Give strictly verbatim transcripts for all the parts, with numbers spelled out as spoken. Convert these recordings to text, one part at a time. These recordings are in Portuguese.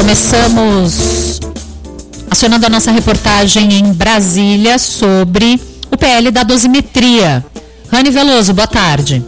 Começamos acionando a nossa reportagem em Brasília sobre o P L da dosimetria. Rani Veloso, boa tarde.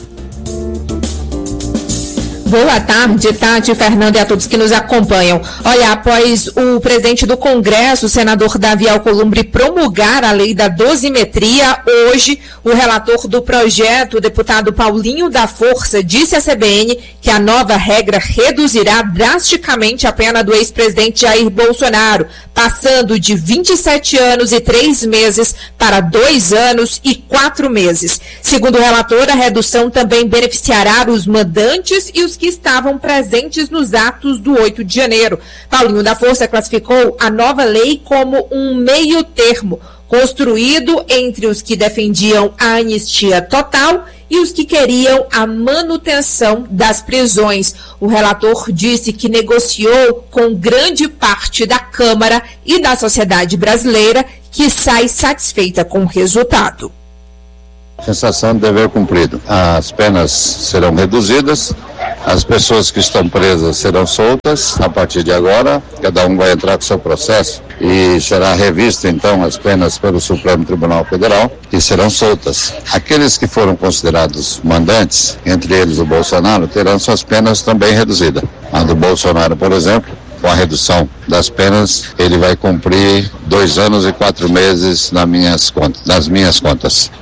Boa tarde, Tati, Fernando e a todos que nos acompanham. Olha, após o presidente do Congresso, o senador Davi Alcolumbre, promulgar a lei da dosimetria, hoje o relator do projeto, o deputado Paulinho da Força, disse à C B N que a nova regra reduzirá drasticamente a pena do ex-presidente Jair Bolsonaro, passando de vinte e sete anos e três meses para dois anos e quatro meses. Segundo o relator, a redução também beneficiará os mandantes e os que estavam presentes nos atos do oito de janeiro. Paulinho da Força classificou a nova lei como um meio termo, construído entre os que defendiam a anistia total e os que queriam a manutenção das prisões. O relator disse que negociou com grande parte da Câmara e da sociedade brasileira, que sai satisfeita com o resultado. Sensação de dever cumprido. As penas serão reduzidas, as pessoas que estão presas serão soltas a partir de agora, cada um vai entrar com seu processo e será revista então as penas pelo Supremo Tribunal Federal e serão soltas. Aqueles que foram considerados mandantes, entre eles o Bolsonaro, terão suas penas também reduzidas. A do Bolsonaro, por exemplo, com a redução das penas, ele vai cumprir dois anos e quatro meses nas minhas contas. Nas minhas contas.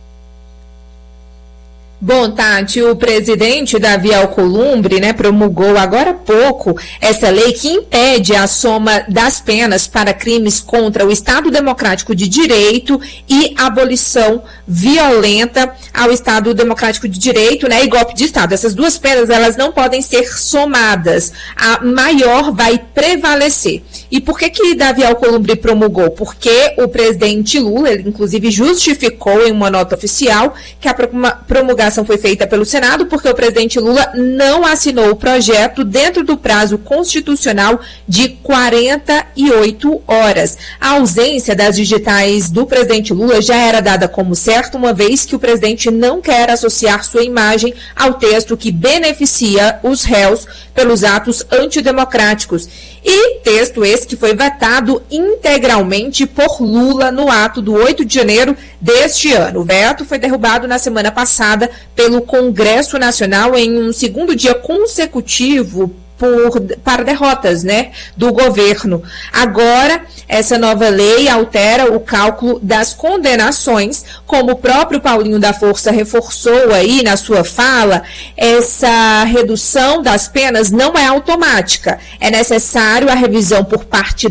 Bom, Tati, o presidente Davi Alcolumbre, né, promulgou agora há pouco essa lei que impede a soma das penas para crimes contra o Estado Democrático de Direito e abolição violenta ao Estado Democrático de Direito, né, e golpe de Estado. Essas duas penas, elas não podem ser somadas. A maior vai prevalecer. E por que que Davi Alcolumbre promulgou? Porque o presidente Lula, ele inclusive justificou em uma nota oficial que a promulgação foi feita pelo Senado porque o presidente Lula não assinou o projeto dentro do prazo constitucional de quarenta e oito horas. A ausência das digitais do presidente Lula já era dada como certo, uma vez que o presidente não quer associar sua imagem ao texto que beneficia os réus pelos atos antidemocráticos. E texto esse que foi vetado integralmente por Lula no ato do oito de janeiro deste ano. O veto foi derrubado na semana passada pelo Congresso Nacional em um segundo dia consecutivo por, para derrotas, né, do governo. Agora, essa nova lei altera o cálculo das condenações, como o próprio Paulinho da Força reforçou aí na sua fala. Essa redução das penas não é automática. É necessário a revisão por parte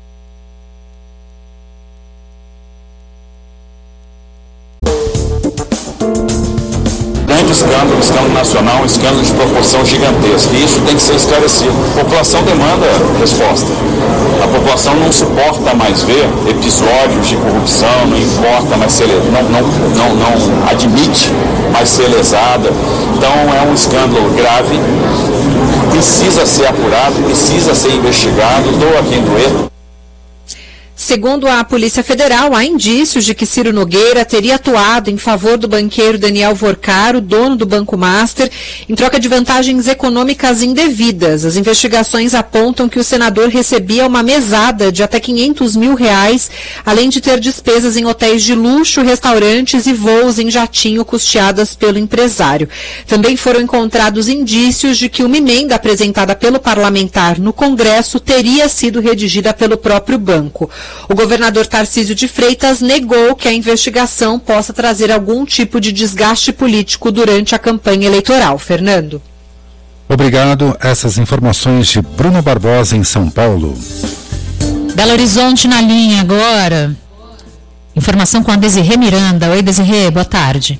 escândalo, escândalo nacional, um escândalo de proporção gigantesca. E isso tem que ser esclarecido. A população demanda resposta. A população não suporta mais ver episódios de corrupção, não importa mais ser, não, não, não, não admite mais ser lesada. Então é um escândalo grave, precisa ser apurado, precisa ser investigado, doa quem doer. Segundo a Polícia Federal, há indícios de que Ciro Nogueira teria atuado em favor do banqueiro Daniel Vorcaro, dono do Banco Master, em troca de vantagens econômicas indevidas. As investigações apontam que o senador recebia uma mesada de até quinhentos mil reais, além de ter despesas em hotéis de luxo, restaurantes e voos em jatinho custeadas pelo empresário. Também foram encontrados indícios de que uma emenda apresentada pelo parlamentar no Congresso teria sido redigida pelo próprio banco. O governador Tarcísio de Freitas negou que a investigação possa trazer algum tipo de desgaste político durante a campanha eleitoral. Fernando. Obrigado. Essas informações de Bruno Barbosa, em São Paulo. Belo Horizonte na linha agora. Informação com a Desirê Miranda. Oi, Desirê, boa tarde.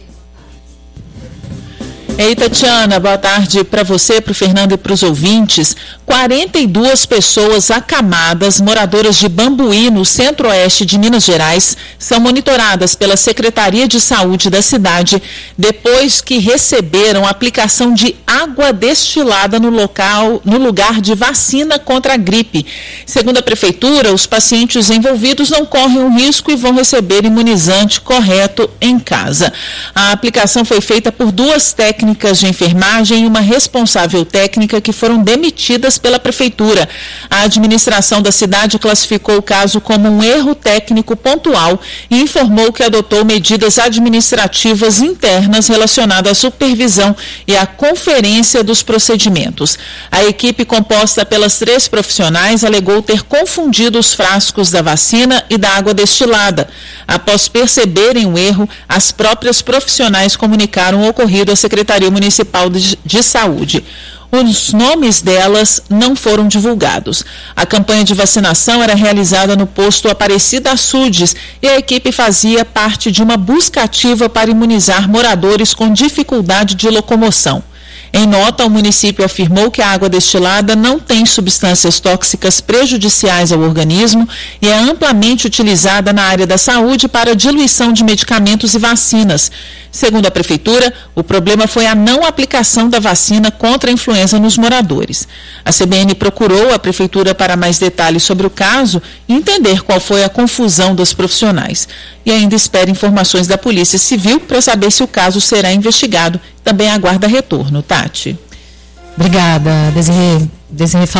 Ei, Tatiana, boa tarde para você, para o Fernando e para os ouvintes. quarenta e duas pessoas acamadas, moradoras de Bambuí, no centro-oeste de Minas Gerais, são monitoradas pela Secretaria de Saúde da cidade depois que receberam aplicação de água destilada no local, no lugar de vacina contra a gripe. Segundo a Prefeitura, os pacientes envolvidos não correm o risco e vão receber imunizante correto em casa. A aplicação foi feita por duas técnicas técnicas de enfermagem e uma responsável técnica que foram demitidas pela Prefeitura. A administração da cidade classificou o caso como um erro técnico pontual e informou que adotou medidas administrativas internas relacionadas à supervisão e à conferência dos procedimentos. A equipe composta pelas três profissionais alegou ter confundido os frascos da vacina e da água destilada. Após perceberem o erro, as próprias profissionais comunicaram o ocorrido à Secretaria Municipal de, de Saúde. Os nomes delas não foram divulgados. A campanha de vacinação era realizada no posto Aparecida Açudes e a equipe fazia parte de uma busca ativa para imunizar moradores com dificuldade de locomoção. Em nota, o município afirmou que a água destilada não tem substâncias tóxicas prejudiciais ao organismo e é amplamente utilizada na área da saúde para diluição de medicamentos e vacinas. Segundo a Prefeitura, o problema foi a não aplicação da vacina contra a influenza nos moradores. A C B N procurou a Prefeitura para mais detalhes sobre o caso e entender qual foi a confusão dos profissionais. E ainda espera informações da Polícia Civil para saber se o caso será investigado. Também aguarda retorno, Tati. Obrigada, Desirê. Desirê